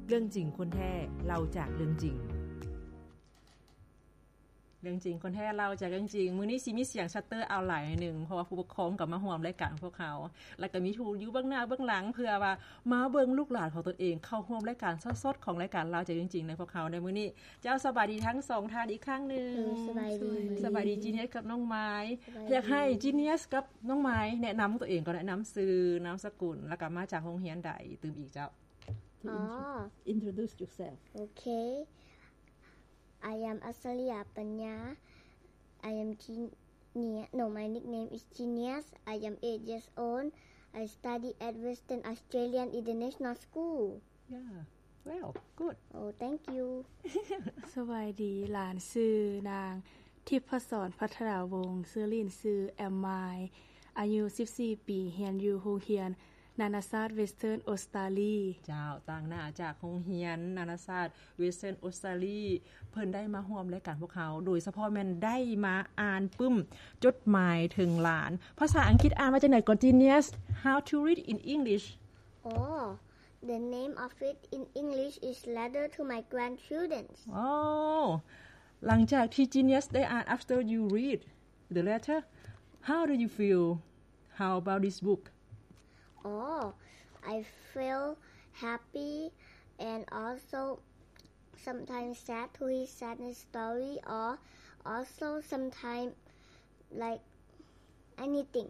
เรื่องจริงคนแท้เล่าจากเรื่องจริงเรื่องจริงคนแท้เล่าจากเรื่องจริงมื้อนี้สิมีเสียงชัตเตอร์เอาหลายนึงเพราะว่าผู้ปกครองก็มาร่วมรายการพวกเขาแล้วก็มีทูอยู่เบื้องหน้าเบื้องหลังเพื่อว่ามาเบิ่งลูกหลานของตนเองเข้าร่วมรายการสดๆของรายการเล่าจากเรื่องจริงในพวกเขาในมื้อนี้เจ้าสบายดีทั้ง2ท่านอีกครั้งนึงสบายดีจีเนียสกับน้องไม้อยากให้จีเนียสกับน้องไม้แนะนําตัวเองก็แนะนําชื่อนามสกุลแล้วก็มาจากโรงเรียนใดตื่มอีกเจ้า Introduce yourself. Okay. I am Asalia Panya. I am Genius. No, my nickname is Genius. I am 8 years old. I study at Western Australian International School. Yeah. Well, good. Oh, thank you. สวัสดีหลานชื่อนางทิพศรพัทราวงศ์ชื่อเล่นชื่อแอมไมล์อายุ14ปีเรียนอยู่โรงเรียนนานาชาติเวสเทิร์นออสเตรเลียเจ้าต่างหน้าจากโรงเรียนนานาชาติเวสเทิร์นออสเตรเลียเพิ่นได้มาร่วมรายการพวกเขาโดยเฉพาะแม่นได้มาอ่านปึ้มจดหมายถึงหลานภาษาอังกฤษอ่านมาจากไหนก่อน Genius How to read in English Oh, the name of it in English is Letter to My Grandchildren. Oh, หลังจากที่ Genius ได้อ่าน after you read the letter how do you feel how about this book?Oh, I feel happy and also sometimes sad to hear sadness story or also sometimes like anything.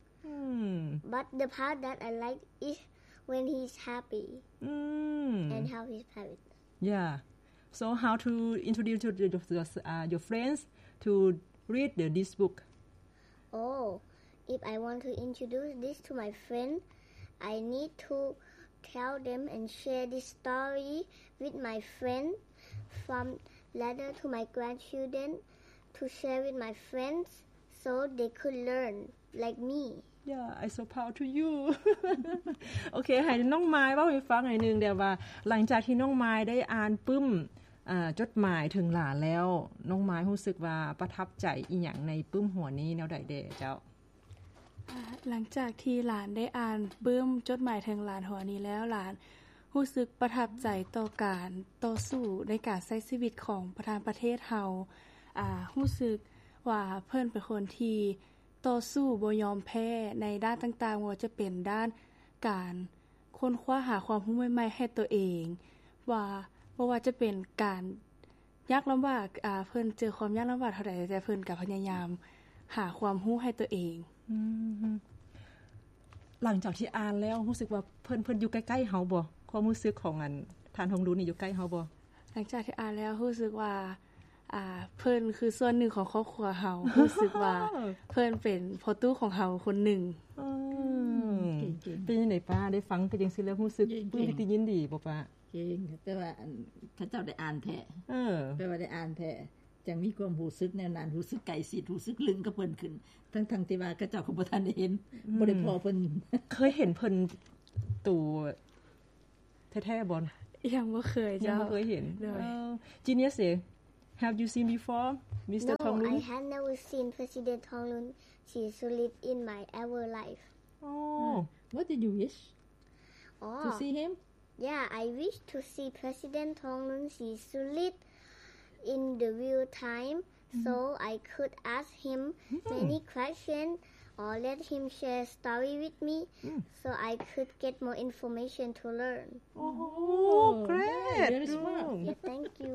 But the part that I like is when he's happy and how he's happy. Yeah. So how to introduce your friends to read this book? Oh, if I want to introduce this to my friend,I need to tell them and share this story with my friend from letter to my grandchildren to share with my friends so they could learn like me. Yeah, I'm so proud to you. โอเคให้น้องไม้เว้าให้ฟังหน่อยนึงเดี๋ยวว่าหลังจากที่น้องไม้ได้อ่านปึ้มจดหมายถึงหลานแล้วน้องไม้รู้สึกว่าประทับใจอีหยังในปึ้มหัวนี้แนวใดเด้เจ้าหลังจากที่หลานได้อ่านเบิ่มจดหมายถึงหลานหัวนี้แล้วหลานรู้สึกประทับใจต่อการต่อสู้ในการใช้ชีวิตของประธานประเทศเฮารู้สึกว่าเพิ่นเป็นคนที่ต่อสู้บ่ยอมแพ้ในด้านต่างๆว่าจะเป็นด้านการค้นคว้าหาความรู้ใหม่ๆให้ตัวเองว่าบ่ว่าจะเป็นการยากลําบากเพิ่นเจอความยากลําบากเท่าใดแต่เพิ่นก็พยายามหาความรู้ให้ตัวเองหลังจากที่อ่านแล้วรู้สึกว่าเพิ่นอยู่ใกล้ๆเฮาบ่ความรู้สึกของท่านทองดูนี่อยู่ใกล้เฮาบ่หลังจากที่อ่านแล้วรู้สึกว่าเพิ่นคือส่วนหนึ่งของครอบครัวเฮารู้สึกว่าเพิ่นเป็นพ่อตู้ของเฮาคนหนึ่งเป็นจังได๋ป้าได้ฟังก็จังซี่แล้วรู้สึกปลื้มปิติยินดีบ่ป้าเก่งแต่ว่าเขาเจ้าได้อ่านแท้แปลว่าได้อ่านแท้จังมีความรู้สึกแนวนั้นรู้สึกใกล้ชิดรู้สึกลึงกับเพิ่นขึ้นทั้งๆที่ว่าเขาเจ้าก็บ่ทันได้เห็นบ่ได้พอเพิ่นเคยเห็นเพิ่นตัวแท้ๆบ่ยังบ่เคยยังบ่เคยเห็นGenius Have you seen before Mr. Thonglun? No, I have never seen President Thonglun Sisulit in my ever life. Oh, what did you wish? To see him? Yeah, I wish to see President Thonglun Sisulit in the real time so I could ask him many questions or let him share story with me so I could get more information to learn. Oh, great. Very smart. Yeah, thank you.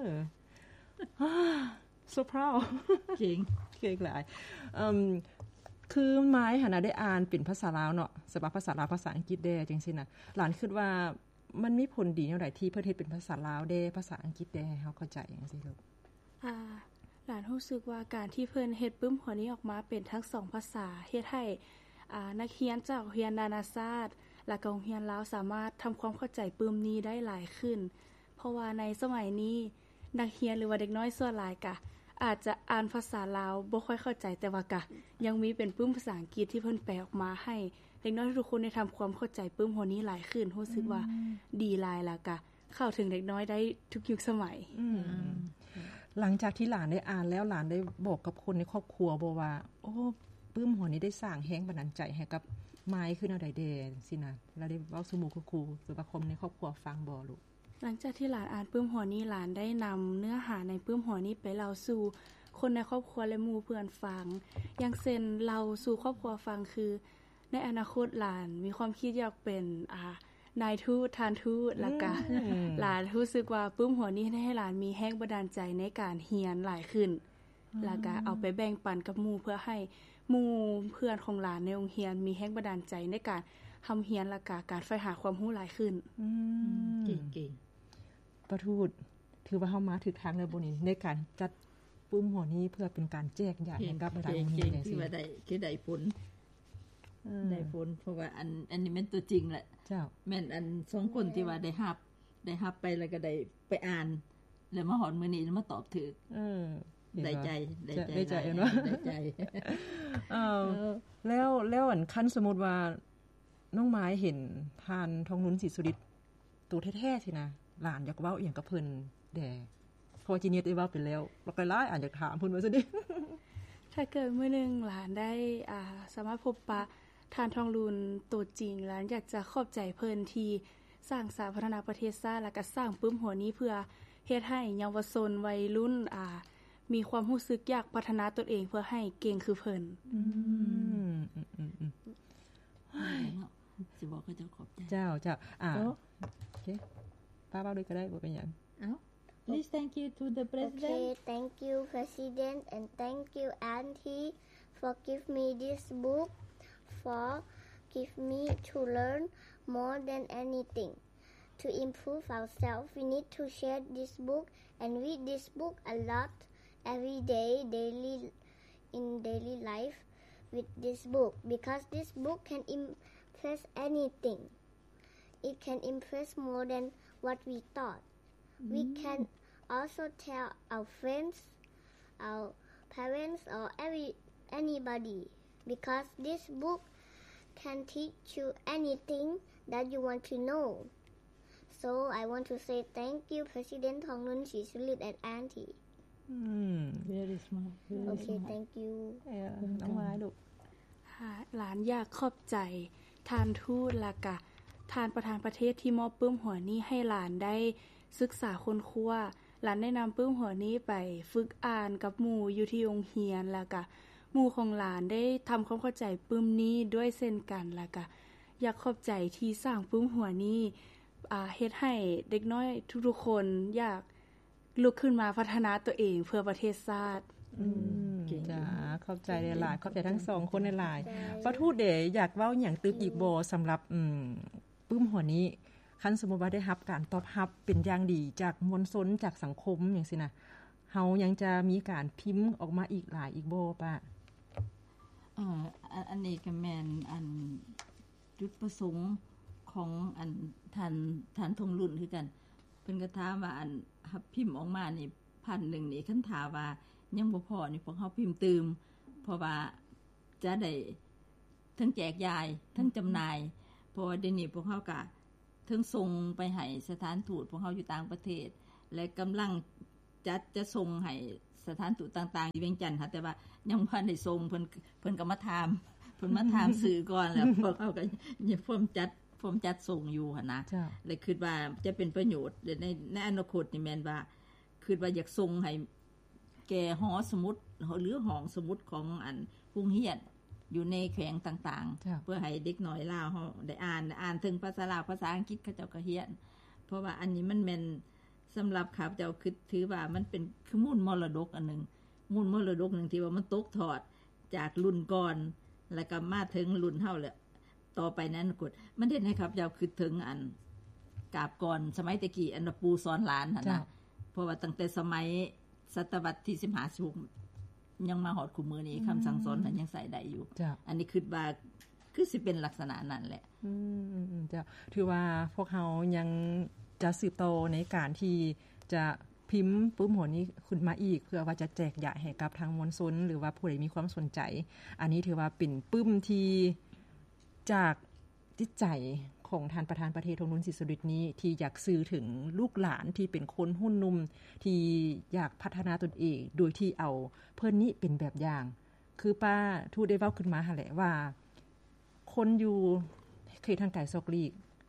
So proud. เก่งหลายคือไม้หั่นน่ะได้อ่านเป็นภาษาลาวเนาะสำหรับภาษาลาวภาษาอังกฤษแด้จังซี่น่ะหลานคิดว่ามันมีผลดีแนวใดที่เพิ่นเฮ็ดเป็นภาษาลาวแด้ภาษาอังกฤษแด้ให้เฮาเข้าใจจังซี่ลูกหลานรู้สึกว่าการที่เพิ่นเฮ็ดปึ้มหัวนี้ออกมาเป็นทั้ง2ภาษาเฮ็ดให้นักเรียนจากโรงเรียนนานาชาติและก็โรงเรียนลาวสามารถทำความเข้าใจปึ้มนี้ได้หลายขึ้นเพราะว่าในสมัยนี้นักเรียนหรือว่าเด็กน้อยส่วนหลายกะอาจจะอ่านภาษาลาวบ่ค่อยเข้าใจแต่ว่ากะยังมีเป็นปึ้มภาษาอังกฤษที่เพิ่นแปลออกมาให้เด็กน้อยทุกคนได้ทำความเข้าใจปึ้มหัวนี้หลายขึ้นรู้สึกว่าดีหลายแล้วกะเข้าถึงเด็กน้อยได้ทุกยุคสมัยหลังจากที่หลานได้อ่านแล้วหลานได้บอกกับคนในครอบครัวบ่ว่าโอ้ปึ้มหัวนี้ได้สร้างแรงบันดาลใจให้กับไม้คือแนวใดเด้จังซี่นะแล้วได้เว้าสู่หมู่ครูหรือว่าคนในครอบครัวฟังบ่ลูกหลังจากที่หลานอ่านปึ้มหัวนี้หลานได้นำเนื้อหาในปึ้มหัวนี้ไปเล่าสู่คนในครอบครัวและหมู่เพื่อนฟังอย่างเช่นเล่าสู่ครอบครัวฟังคือในอนาคตหลานมีความคิดอยากเป็นนายทูตทานทูตแล้วก็หลานรู้สึกว่าปึ้มหัวนี้ให้หลานมีแรงบันดาลใจในการเรียนหลายขึ้นแล้วก็เอาไปแบ่งปันกับหมู่เพื่อให้หมู่เพื่อนของหลานในโรงเรียนมีแรงบันดาลใจในการทำเรียนและก็การใฝ่หาความรู้หลายขึ้นเก่งๆประทูตถือว่าเฮามาถึงทางแล้วบ่นี่ในการจัดปึ้มหัวนี้เพื่อเป็นการแจกจ่ายให้กับหลายโรงเรียนจังซี่คือว่าได้ผลเพราะว่าอันนี้แม่นตัวจริงแหละเจ้าแม่นอัน2คนที่ว่าได้รับไปแล้วก็ได้ไปอ่านแล้วมาฮอดมื้อนี้มาตอบถูกได้ใจเนาะได้ใจแล้วอันคันสมมุติว่าน้องไม้เห็นทานทองนุ้นศรีสุริตตัวแท้ๆสินะหลานอยากเว้าอีหยังกับเพิ่นแด่พอจีเนียได้เว้าไปแล้วแล้วก็หลายอยากถามเพิ่นว่าซั่นดิถ้าเกิดมื้อนึงหลานได้สามารถพบปะทานทองรุนตัวจริงหลานอยากจะขอบใจเพิ่นที่สร้างสาธารณประเทศชาติแล้วก็สร้างปึ้มหัวนี้เพื่อเฮ็ดให้เยาวชนวัยรุ่นมีความรู้สึกอยากพัฒนาตนเองเพื่อให้เก่งคือเพิ่นสิบอกเขาเจ้าขอบใจเจ้าโอเคป้าเว้าด้วยก็ได้บ่เป็นหยัง Please thank you to the president. Okay, thank you president and thank you auntie for give me this book for give me to learn more than anything. To improve ourselves, we need to share this book and read this book a lot every day in daily life with this book because this book can impress anything. It can impress more than what we thought. We can also tell our friends, our parents or anybody because this book can teach you anything that you want to know. So I want to say thank you President Thong Nun Sisulit and Auntie. Very smart. Okay, thank you. น้องไม้ลูกหลานอยากขอบใจทานทูตและก็ทานประธานประเทศที่มอบปึ้มหัวนี้ให้หลานได้ศึกษาค้นคว้าหลานได้นำปึ้มหัวนี้ไปฝึกอ่านกับหมู่อยู่ที่โรงเรียนแล้วก็หมู่ของหลานได้ทำความเข้าใจปึ้มนี้ด้วยเช่นกันแล้วก็อยากขอบใจที่สร้างปึ้มหัวนี้เฮ็ดให้เด็กน้อยทุกๆคนอยากลุกขึ้นมาพัฒนาตัวเองเพื่อประเทศชาติจ้าขอบใจหลายๆขอบใจทั้ง2คนหลายๆป้าทูตเด้อยากเว้าหยังตึกอีกบ่สำหรับปึ้มหัวนี้คันสมมุติว่าได้รับการตอบรับเป็นอย่างดีจากมวลชนจากสังคมจังซี่นะเฮายังจะมีการพิมพ์ออกมาอีกหลายอีกบ่ป้าอันนี้ก็แม่นอันจุดประสงค์ของอันท่านทงรุ่นคือกันเพิ่นก็ถามว่าอันรับพิมพ์ออกมานี่1,000นี่คันถามว่ายังบ่พอนี่พวกเฮาพิมพ์ตื่มเพราะว่าจะได้ทั้งแจกยายทั้งจำหน่ายเพราะว่าเดี๋ยวนี้พวกเฮาก็ทั้งส่งไปให้สถานทูตพวกเฮาอยู่ต่างประเทศและกำลังจะส่งให้สถานทูตต่างๆอยู่เวียงจันทน์ค่ะแต่ว่ายังบ่ได้ส่งเพิ่นก็มาถามสื่อก่อนแล้วพวกเฮาก็ยังพร้อมจัดส่งอยู่หั่นนะเลยคิดว่าจะเป็นประโยชน์ในอนาคตนี่แม่นว่าคิดว่าอยากส่งให้แก่หอสมุดหรือห้องสมุดของอันโรงเรียนอยู่ในแขวงต่างๆเพื่อให้เด็กน้อยลาวเฮาได้อ่านถึงภาษาลาวภาษาอังกฤษเขาเจ้าก็เรียนเพราะว่าอันนี้มันแม่นสำหรับข้าพเจ้าคิดถือว่ามันเป็นคือมูลมรดกอันนึงมูลมรดกนึงที่ว่ามันตกทอดจากรุ่นก่อนแล้วก็มาถึงรุ่นเฮาแล้วต่อไปนั้นกดมันเฮ็ดให้ข้าพเจ้าคิดถึงอันกาบก่อนสมัยตะกี้อันปู่สอนหลานหั่นน่ะเพราะว่าตั้งแต่สมัยศตวรรษที่15ยังมาฮอดคุมื้อนี้คำสั่งสอนยังใส่ได้อยู่อันนี้คิดว่าคือสิเป็นลักษณะนั้นแหละจ้ะถือว่าพวกเฮายังจะสืบต่อในการที่จะพิมพ์ปึ้มหัวนี้ขึ้นมาอีกเพื่อว่าจะแจกจ่ายให้กับทางมวลชนหรือว่าผู้ใดมีความสนใจอันนี้ถือว่าเป็นปึ้มที่จากจิตใจของท่านประธานประเทศทงนุนศรีสุริตนี้ที่อยากสื่อถึงลูกหลานที่เป็นคนหุ่นนุ่มที่อยากพัฒนาตนเองโดยที่เอาเพิ่นนี้เป็นแบบอย่างคือป้าทูตได้เว้าขึ้นมาหั่นแหละว่าคนอยู่เขตทางไกลซอกลีก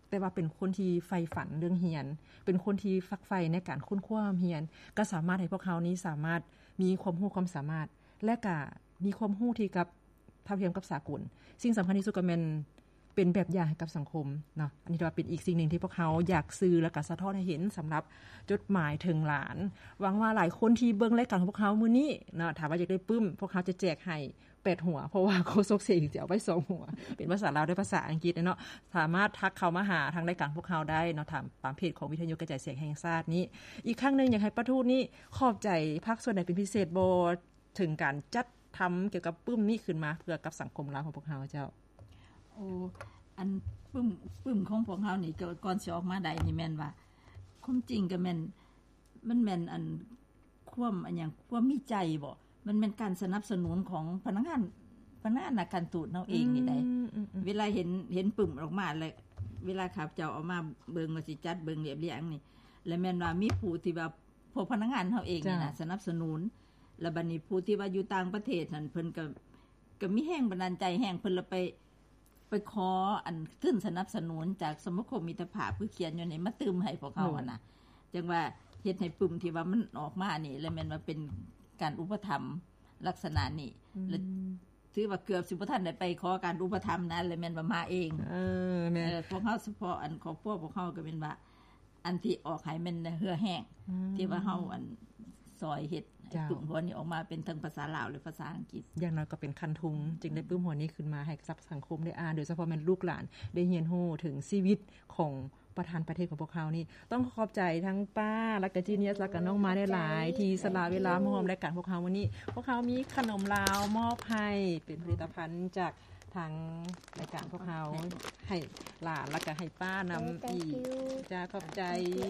แต่ว่าเป็นคนที่ใฝ่ฝันเรื่องเรียนเป็นคนที่ฝักใฝ่ในการค้นคว้าเรียนก็สามารถให้พวกเขานี้สามารถมีความรู้ความสามารถและก็มีความรู้ที่กับเท่าเทียมกับสากลสิ่งสำคัญที่สุดก็แม่นเป็นแบบอย่างให้กับสังคมเนาะอันนี้ถือว่าเป็นอีกสิ่งหนึ่งที่พวกเขาอยากสื่อและก็สะท้อนให้เห็นสำหรับจดหมายถึงหลานหวังว่าหลายคนที่เบิ่งรายการของพวกเขามื้อนี้เนาะถ้าว่าอยากได้ปึ้มพวกเขาจะแจกให้8หัวเพราะว่าโฆษกเสียงสิเอาไว้2หัวเป็นภาษาลาวด้วยภาษาอังกฤษเนาะสามารถทักเข้ามาหาทางรายการพวกเขาได้เนาะตามเพจของวิทยุกระจายเสียงแห่งชาตินี้อีกครั้งนึงอยากให้ป้าทูตนี่ขอบใจภาคส่วนไหนเป็นพิเศษบ่ถึงการจัดทำเกี่ยวกับปึ้มนี้ขึ้นมาเพื่อกับสังคมลาวของพวกเขาเจ้าโอ้อันปึ้มของพวกเฮานี่ก่อนสิออกมาได้นี่แม่นว่าความจริงก็แม่นมันแม่นอันความอันหยังความมีใจบ่มันเป็นการสนับสนุนของพนักงานนักการทูตเฮาเองนี่ได้เวลาเห็นปึ้มออกมาแล้วเวลาข้าพเจ้าเอามาเบิ่งว่าสิจัดเบิ่งเรียบเรียงนี่แล้วแม่นว่ามีผู้ที่ว่าพวกพนักงานเฮาเองนี่น่ะสนับสนุนแล้วบัดนี้ผู้ที่ว่าอยู่ต่างประเทศนั่นเพิ่นก็มีแรงบันดาลใจแรงเพิ่นละไปขออันขึ้นสนับสนุนจากสมาคมมิตรภาพผู้เขียนอยู่ในมาตืมให้พวกเขาน่ะจังว่าเฮ็ดให้ปึ้มที่ว่ามันออกมานี่แล้วแม่นว่าเป็นการอุปถัมภ์ลักษณะนี้แล้วถือว่าเกือบสิบ่ทันได้ไปขอการอุปถัมภ์นั้นแล้วแม่นว่ามาเองแม่พวกเฮาเฉพาะอันครอบครัวพวกเฮาก็เป็นว่าอันที่ออกให้มันเหือแห้งที่ว่าเฮาอันซอยเฮ็ดปึ้มหัวนี้ออกมาเป็นทั้งภาษาลาวและภาษาอังกฤษอย่างน้อยก็เป็นคันทุงจึงได้ปึ้มหัวนี้ขึ้นมาให้กับสังคมได้อ่านโดยเฉพาะแม่นลูกหลานได้เรียนรู้ถึงชีวิตของประธานประเทศของพวกเขานี่ต้องขอบใจทั้งป้าและก็จีเนียสและก็น้องมาได้หลายที่สละเวลามาร่วมรายการพวกเขาวันนี้พวกเขามีขนมลาวมอบให้เป็นผลิตภัณฑ์จากทางรายการพวกเขาให้หลานและก็ให้ป้านำอีกจ้าขอบใจ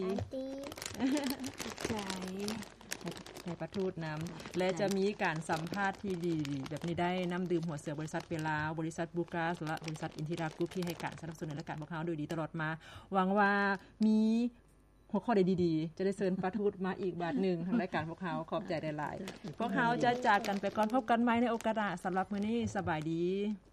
ใจให้ประทูตน้ำและจะมีการสัมภาษณ์ที่ดีแบบนี้ได้น้ำดื่มหัวเสือบริษัทเวลาบริษัทบูกาสและบริษัทอินทิรากรุ๊ปที่ให้การสนับสนุนรายการพวกเขาโดยดีตลอดมาหวังว่ามีหัวข้อดีๆจะได้เชิญประทูตมาอีกบาทนึงทางรายการพวกเขาขอบใจหลายๆพวกเขาจะจากกันไปก่อนพบกันใหม่ในโอกาสหน้าสำหรับมื้อนี้สบายดี